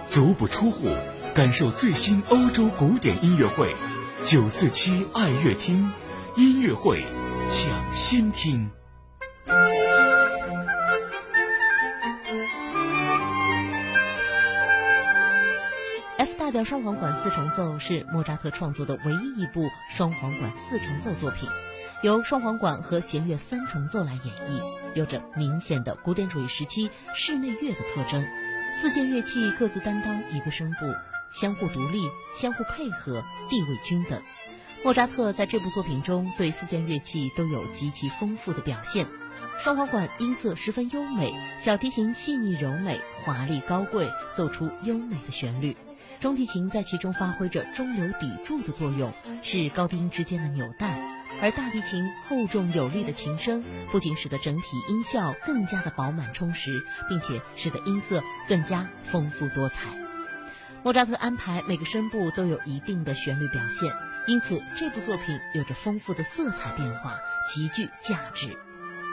足不出户，感受最新欧洲古典音乐会，947爱乐厅音乐会抢先听。 F 大调双簧管四重奏是莫扎特创作的唯一一部双簧管四重奏作品，由双簧管和弦乐三重奏来演绎，有着明显的古典主义时期室内乐的特征。四件乐器各自担当一个声部，相互独立，相互配合，地位均等。莫扎特在这部作品中对四件乐器都有极其丰富的表现。双簧管音色十分优美，小提琴细腻柔美，华丽高贵，奏出优美的旋律。中提琴在其中发挥着中流砥柱的作用，是高低音之间的纽带，而大提琴厚重有力的琴声不仅使得整体音效更加的饱满充实，并且使得音色更加丰富多彩。莫扎特安排每个声部都有一定的旋律表现，因此这部作品有着丰富的色彩变化，极具价值。